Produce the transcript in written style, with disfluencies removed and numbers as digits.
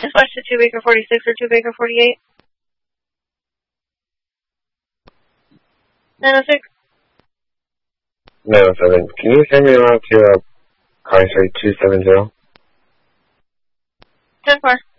Dispatch to 2 Baker 46 or 2 Baker 48. 906. 907. Can you send me around to car 270? 10-4.